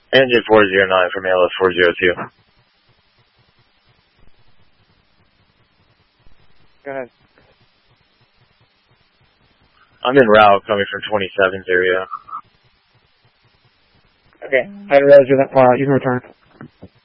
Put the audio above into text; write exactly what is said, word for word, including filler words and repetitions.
Engine four zero nine from A L S four zero two. Go ahead. I'm en route coming from twenty-seven's area. Okay. I didn't realize you were that far out. You can return.